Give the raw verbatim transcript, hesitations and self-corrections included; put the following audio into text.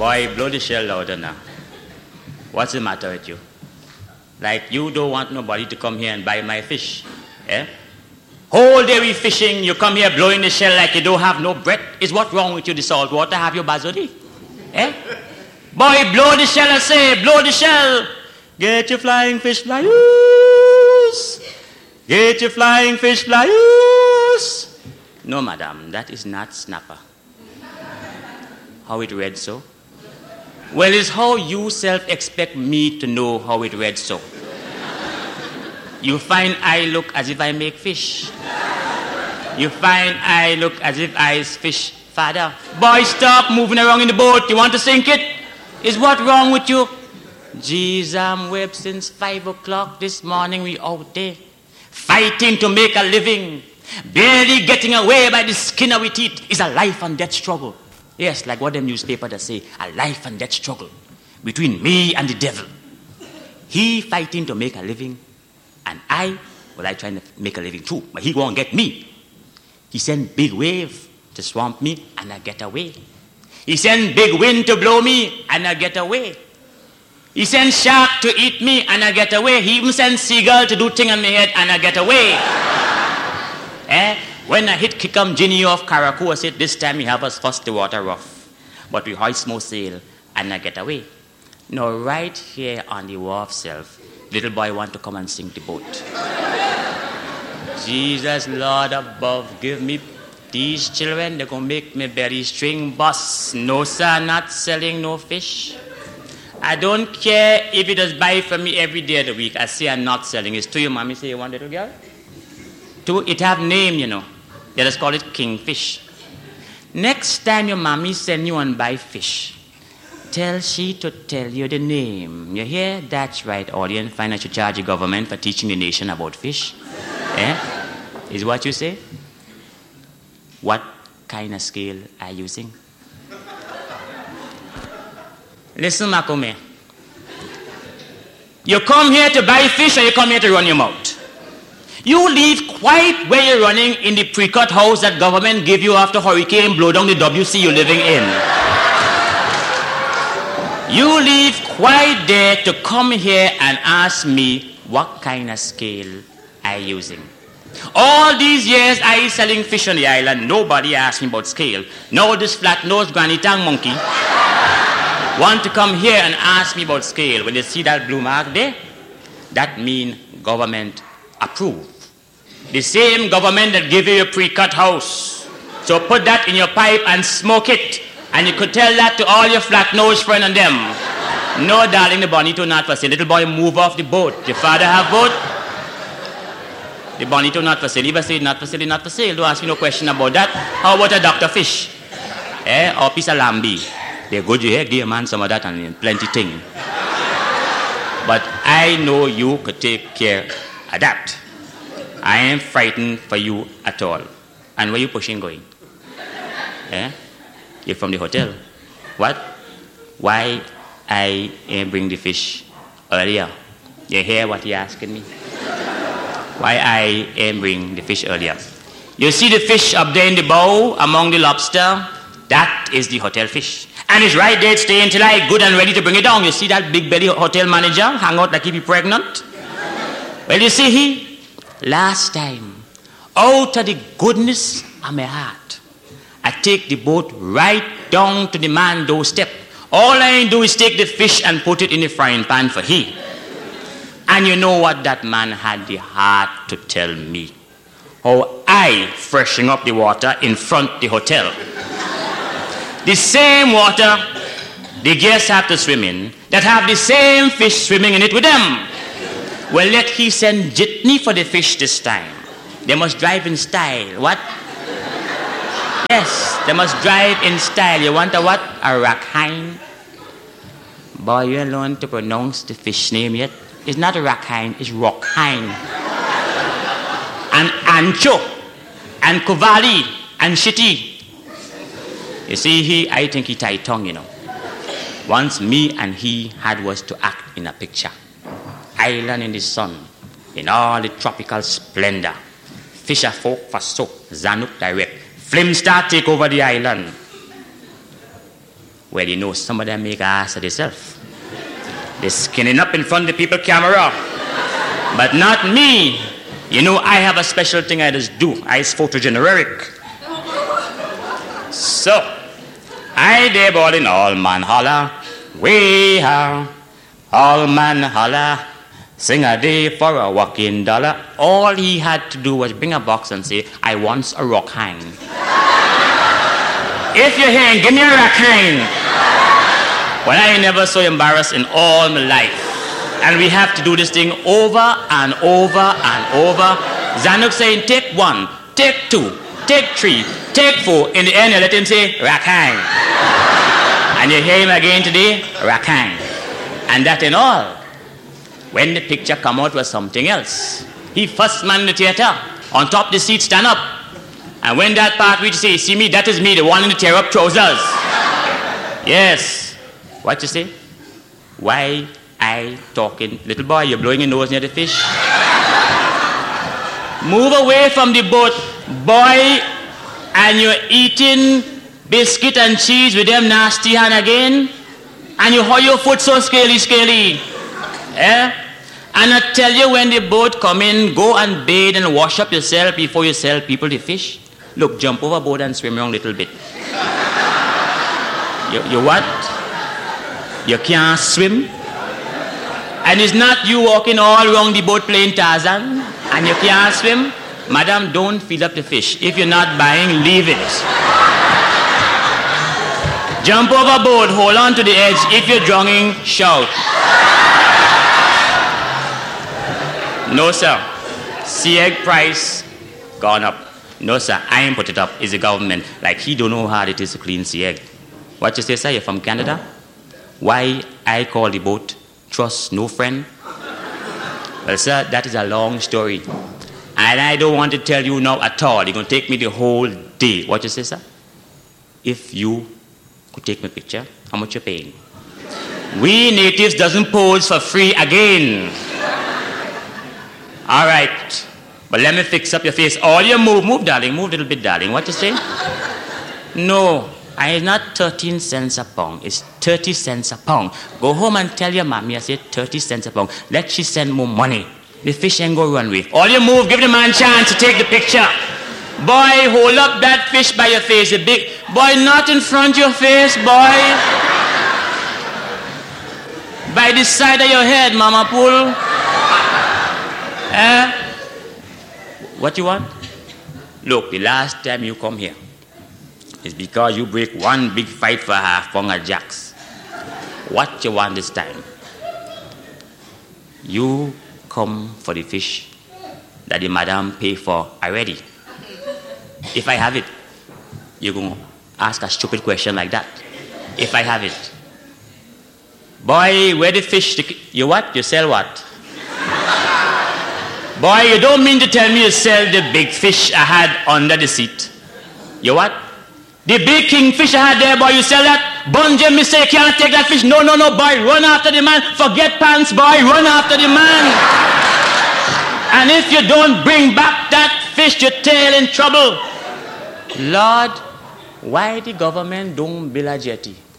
Boy, blow the shell louder now. What's the matter with you? Like you don't want nobody to come here and buy my fish. Eh? Whole day we fishing, you come here blowing the shell like you don't have no breath. Is what wrong with you? The salt water have your bazodi? Eh? Boy, blow the shell, I say, blow the shell. Get your flying fish fly loose. Get your flying fish fly loose. No, madam, that is not snapper. How it read so? Well, it's how you self expect me to know how it read so. You find I look as if I make fish. You find I look as if I fish father. Boy, stop moving around in the boat. You want to sink it? Is what wrong with you? Jeez, I'm web since five o'clock this morning. We out there fighting to make a living. Barely getting away by the skin of our teeth. It's a life and death struggle. Yes, like what them newspaper that say, a life and death struggle between me and the devil. He fighting to make a living, and I, well, I trying to make a living too, but he won't get me. He send big wave to swamp me, and I get away. He send big wind to blow me, and I get away. He send shark to eat me, and I get away. He even send seagull to do thing on my head, and I get away. eh? When I hit Kikam Ginny off Karakou, I said, this time we have us first the water rough. But we hoist more sail, and I get away. Now, right here on the wharf self, little boy want to come and sink the boat. Jesus, Lord above, give me these children, they're going to make me berry string bus. No, sir, not selling no fish. I don't care if you just buy from me every day of the week. I say I'm not selling. It's to your mommy say you want little girl? Two, it have name, you know. They just call it kingfish. Next time your mommy send you and buy fish, tell she to tell you the name. You hear? That's right, audience. Find out you charge the government for teaching the nation about fish. eh? Is what you say? What kind of scale are you using? Listen, Makome. You come here to buy fish or you come here to run your mouth? You leave quite where you're running in the pre-cut house that government give you after hurricane blow down the W C you're living in. You leave quite there to come here and ask me what kind of scale I'm using. All these years I is selling fish on the island. Nobody asked me about scale. Now this flat-nosed granny tang monkey want to come here and ask me about scale. When you see that blue mark there, that means government approved. The same government that gave you a pre-cut house. So put that in your pipe and smoke it. And you could tell that to all your flat-nosed friends and them. No, darling, the bonito not for sale. Little boy, move off the boat. Your father have boat? The bonito not for sale. If I say not for sale, not for sale. Don't ask me no question about that. How about a Doctor Fish? Eh? Or piece of lambi? They're good, you hear? Give a man some of that and plenty thing. But I know you could take care of that. I ain't frightened for you at all. And where you pushing going? Eh? You're from the hotel. What? Why I ain't bring the fish earlier? You hear what he asking me? Why I ain't bring the fish earlier? You see the fish up there in the bow among the lobster? That is the hotel fish. And it's right there, stay until I good and ready to bring it down. You see that big belly hotel manager hang out like he be pregnant? Well, you see he, last time, out of the goodness of my heart, I take the boat right down to the man doorstep. All I do is take the fish and put it in the frying pan for he. And you know what that man had the heart to tell me? How I freshen up the water in front of the hotel. The same water the guests have to swim in, that have the same fish swimming in it with them. Well, let he send jitney for the fish this time. They must drive in style. What? Yes, they must drive in style. You want a what? A rakhine? Boy, you ain't learned to pronounce the fish name yet. It's not a rakhine, it's rockine. And ancho, and kovali, and shitty. You see, he, I think he tied tongue, you know. Once me and he had was to act in a picture. Island in the sun, in all the tropical splendor. Fisher folk for soap, Zanuck direct. Flame star take over the island. Well, you know, some of them make ass of themselves. They're skinning up in front of the people camera. But not me. You know, I have a special thing I just do. I is photogenic. So, I there balling all man holla, way how, all man holla, sing a day for a walking dollar. All he had to do was bring a box and say, I want a rock hang. If you're here, give me a rock hang. Well, I never so embarrassed in all my life. And we have to do this thing over and over and over. Zanuck saying, take one, take two, take three, take four. In the end, you let him say, Rakang. And you hear him again today, Rakang. And that in all. When the picture come out was something else. He first man in the theater, on top of the seat, stand up. And when that part which say, see me, that is me, the one in the tear up trousers. Yes. What you say? Why I talking? Little boy, you're blowing your nose near the fish. Move away from the boat, boy, and you're eating biscuit and cheese with them nasty hand again, and you hold your foot so scaly, scaly. Eh? And I tell you, when the boat come in, go and bathe and wash up yourself before you sell people the fish. Look, jump overboard and swim around a little bit. you, you what? You can't swim? And it's not you walking all around the boat playing Tarzan, and you can't swim? Madam, don't fill up the fish. If you're not buying, leave it. Jump overboard, hold on to the edge. If you're drowning, shout. No, sir. Sea egg price gone up. No, sir, I ain't put it up. It's the government. Like, he don't know how hard it is to clean sea egg. What you say, sir? You're from Canada? Why I call the boat Trust No Friend? Well, sir, that is a long story. And I don't want to tell you now at all. You're going to take me the whole day. What you say, sir? If you could take my picture, how much you paying? We natives doesn't pose for free again. All right. But let me fix up your face. All you move, move, darling. Move a little bit, darling. What you say? No. I not thirteen cents a pound. It's thirty cents a pound. Go home and tell your mommy I said thirty cents a pound. Let she send more money. The fish ain't go run away. All you move, give the man a chance to take the picture. Boy, hold up that fish by your face. A big boy, not in front of your face, boy. By the side of your head, Mama Pool. Eh? What you want? Look, the last time you come here, it's because you break one big fight for half pound of jacks. What you want this time? You come for the fish that the madam pay for already. If I have it, you're going to ask a stupid question like that. If I have it. Boy, where the fish? You what? You sell what? Boy, you don't mean to tell me you sell the big fish I had under the seat. You what? The big kingfish I had there, boy, you sell that? Bunge, me say, can't take that fish. No, no, no, boy, run after the man. Forget pants, boy, run after the man. And if you don't bring back that fish, your tail in trouble. Lord, why the government don't build a jetty?